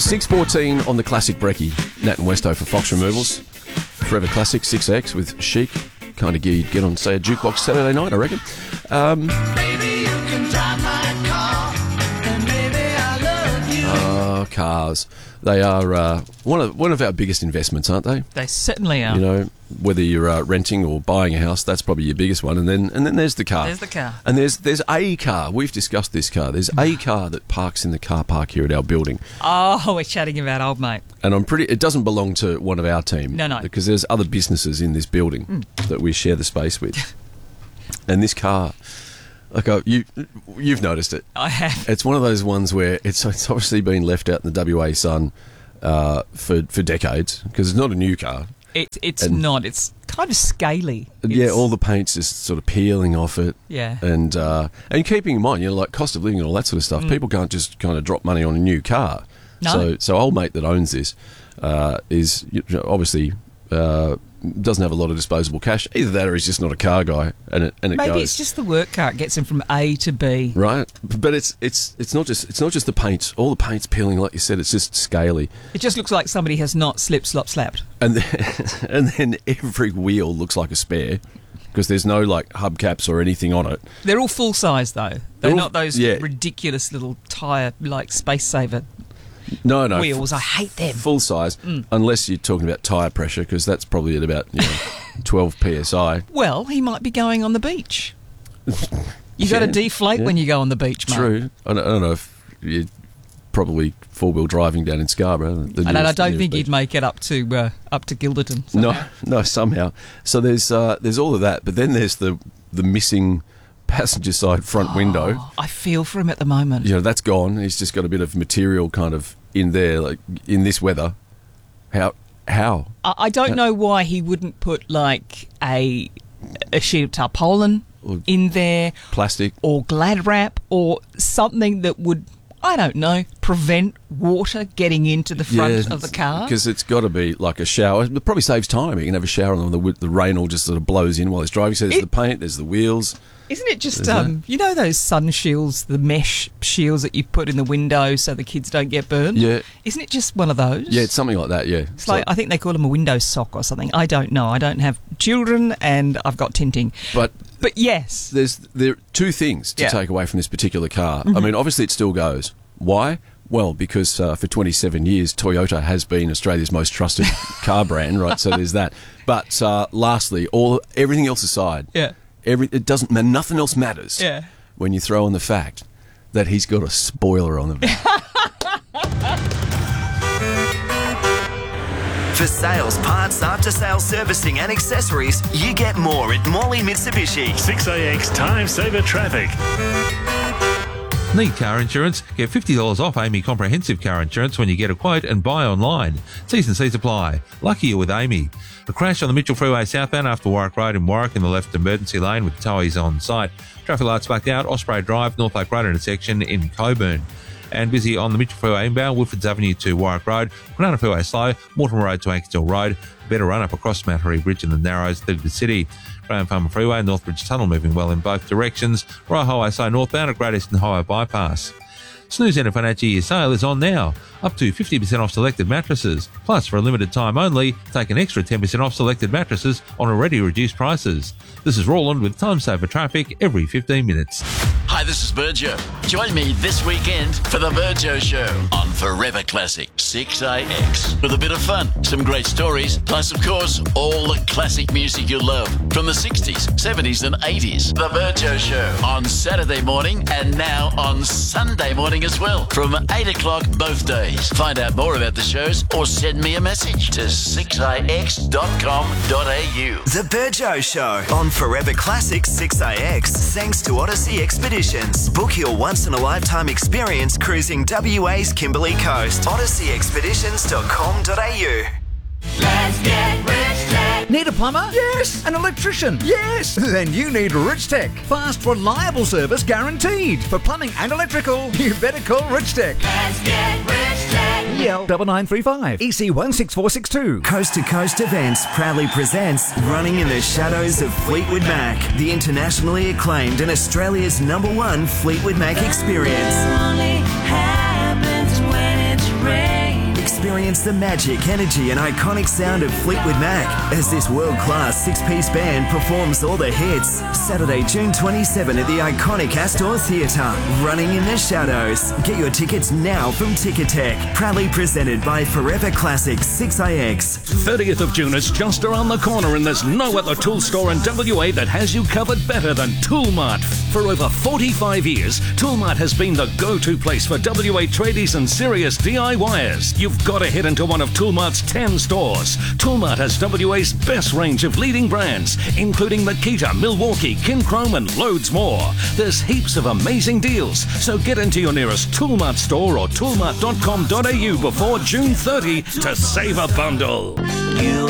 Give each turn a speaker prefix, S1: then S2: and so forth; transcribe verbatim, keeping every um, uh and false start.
S1: six fourteen on the classic brekkie. Nat and Westo for Fox Removals. Forever Classic six X with Chic. Kind of gear you'd get on, say, a jukebox Saturday night, I reckon. Um,
S2: Baby, you can drive my car, and baby, I love you.
S1: Oh, cars. They are uh, one of one of our biggest investments, aren't they?
S3: They certainly are.
S1: You know, whether you're uh, renting or buying a house, that's probably your biggest one. And then and then there's the car.
S3: There's the car.
S1: And there's there's a car. We've discussed this car. There's a car that parks in the car park here at our building.
S3: Oh, we're chatting about old mate.
S1: And I'm pretty. It doesn't belong to one of our team.
S3: No, no.
S1: Because there's other businesses in this building
S3: Mm.
S1: that we share the space with. And this car, like uh, you, you've noticed it.
S3: I have.
S1: It's one of those ones where it's it's obviously been left out in the W A sun uh, for for decades because it's not a new car.
S3: It, it's
S1: And-
S3: not. It's kind of scaly.
S1: Yeah,
S3: It's-
S1: all the paint's just sort of peeling off it.
S3: Yeah.
S1: And uh, and keeping in mind, you know, like cost of living and all that sort of stuff, people can't just kind of drop money on a new car.
S3: No.
S1: So, so old mate that owns this uh, is you know, obviously uh, doesn't have a lot of disposable cash. Either that, or he's just not a car guy, and it and it
S3: Maybe
S1: goes.
S3: it's just the work car. It gets him from A to B.
S1: Right, but it's it's it's not just it's not just the paint. All the paint's peeling, like you said. It's just scaly,
S3: It just looks like somebody has not slip, slop, slapped.
S1: and then, and then every wheel looks like a spare because there's no like hubcaps or anything on it.
S3: They're all full size though. They're,
S1: They're all-
S3: not those
S1: yeah.
S3: ridiculous little tyre like space saver
S1: No, no
S3: wheels. I hate them.
S1: full size,
S3: Mm.
S1: unless you're talking about tyre pressure because that's probably at about you know, twelve P S I.
S3: Well, he might be going on the beach. You got to
S1: Yeah,
S3: deflate
S1: yeah.
S3: when you go on the beach, mate.
S1: True. I don't, I don't know if you're probably four-wheel driving down in Scarborough. The
S3: And I
S1: nearest-
S3: don't
S1: nearest
S3: think
S1: beach.
S3: he'd make it up to uh, up to Gilderton.
S1: No,
S3: somehow.
S1: no, somehow. So there's uh, there's all of that, but then there's the the missing passenger side front window.
S3: Oh, I feel for him at the moment.
S1: You know, that's gone. He's just got a bit of material kind of in there, like in this weather. How? How?
S3: I, I don't know why he wouldn't put like a a sheet of tarpaulin
S1: Or-
S3: in there,
S1: Plastic.
S3: or Glad wrap, or something that would, I don't know, prevent water getting into the front of the car.
S1: Because it's got to be like a shower. It probably saves time. You can have a shower and the, the rain all just sort of blows in while he's driving. So there's
S3: It-
S1: the paint, there's the wheels.
S3: Isn't it just,
S1: Is that-
S3: um, you know those sun shields, the mesh shields that you put in the window so the kids don't get burned?
S1: Yeah.
S3: Isn't it just one of those?
S1: Yeah, it's something like that, yeah.
S3: It's like, I think they call them a window sock or something. I don't know. I don't have children and I've got tinting.
S1: But
S3: But yes.
S1: there's there are two things to
S3: Yeah.
S1: take away from this particular car.
S3: Mhm.
S1: I mean, obviously it still goes. Why? Well, because uh, for twenty-seven years, Toyota has been Australia's most trusted car brand, right? So there's that. But uh, lastly, all everything else aside,
S3: Yeah.
S1: every it doesn't matter. Nothing else matters.
S3: Yeah.
S1: When you throw in the fact that he's got a spoiler on the back.
S4: For sales, parts, after-sales servicing and accessories, you get more at Morley Mitsubishi.
S5: six A X Time Saver Traffic.
S6: Need car insurance? Get fifty dollars off Amy Comprehensive Car Insurance when you get a quote and buy online. T's and C's apply. Lucky you're with Amy. A crash on the Mitchell Freeway southbound after Warwick Road in Warwick in the left emergency lane with towies on site. Traffic lights blacked out. Osprey Drive, North Lake Road intersection in Coburn. And busy on the Mitchell Freeway inbound, Woodfords Avenue to Warwick Road, Banana Freeway slow, Mortimer Road to Ankersdale Road, better run up across Mattery Bridge in the Narrows through the city. Graham Farmer Freeway, Northbridge Tunnel moving well in both directions. Royal Highway slow northbound at Great Eastern Highway bypass. Snooze End of financial year sale is on now. Up to fifty percent off selected mattresses. Plus, for a limited time only, take an extra ten percent off selected mattresses on already reduced prices. This is Roland with Time Saver Traffic every fifteen minutes.
S7: Hi, this is Virgio. Join me this weekend for the Virgio Show on Forever Classic six A X. With a bit of fun, some great stories, plus, of course, all the classic music you love from the sixties, seventies and eighties. The Virgio Show on Saturday morning and now on Sunday morning as well from eight o'clock both days. Find out more about the shows or send me a message to six a x dot com dot a u.
S4: The Burjo Show on Forever Classic six A X, thanks to Odyssey Expeditions. Book your once-in-a-lifetime experience cruising W A's Kimberley Coast. odyssey expeditions dot com dot a u.
S2: Let's get rich, Tech.
S8: Need a plumber? Yes. An electrician? Yes. Then you need Rich Tech. Fast, reliable service guaranteed. For plumbing and electrical, you better call Rich Tech.
S2: Let's get rich, Tech.
S8: E L nine nine three five, E C one six four six two.
S4: Coast to Coast Events proudly presents Running in the Shadows of Fleetwood Mac, the internationally acclaimed and Australia's number one Fleetwood Mac experience.
S2: Only happens when it's raining.
S4: Experience the magic, energy and iconic sound of Fleetwood Mac as this world-class six-piece band performs all the hits. Saturday, June twenty-seventh at the iconic Astor Theatre, Running in the Shadows. Get your tickets now from Ticketek. Proudly presented by Forever Classic six I X.
S9: thirtieth of June is just around the corner and there's no other tool store in W A that has you covered better than Toolmart. For over forty-five years, Toolmart has been the go-to place for W A tradies and serious DIYers. You've got to head into one of Toolmart's ten stores. Toolmart has W A's best range of leading brands, including Makita, Milwaukee, Kinchrome and loads more. There's heaps of amazing deals, so get into your nearest Toolmart store or toolmart dot com dot a u before June thirtieth to save a bundle.
S2: You